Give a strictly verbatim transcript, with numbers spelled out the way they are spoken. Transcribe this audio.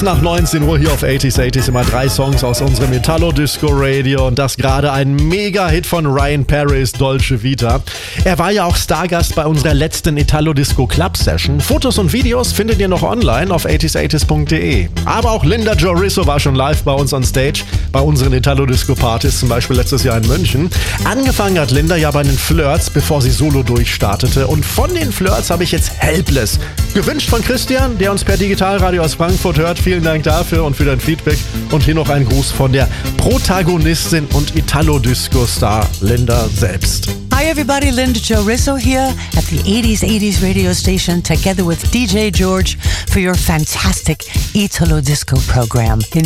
Kurz nach neunzehn Uhr hier auf achtziger achtziger immer drei Songs aus unserem Italo-Disco-Radio und das gerade ein Mega-Hit von Ryan Paris, Dolce Vita. Er war ja auch Stargast bei unserer letzten Italo-Disco-Club-Session. Fotos und Videos findet ihr noch online auf achtziger achtziger punkt de. Aber auch Linda Joe Risso war schon live bei uns on Stage, bei unseren Italo-Disco-Partys, zum Beispiel letztes Jahr in München. Angefangen hat Linda ja bei den Flirts, bevor sie solo durchstartete. Und von den Flirts habe ich jetzt Helpless. Gewünscht von Christian, der uns per Digitalradio aus Frankfurt hört. Vielen Dank dafür und für dein Feedback. Und hier noch ein Gruß von der Protagonistin und Italo-Disco-Star Linda selbst. Hi everybody, Linda Joe Risso here at the eighties eighties radio station together with D J George for your fantastic Italo Disco program.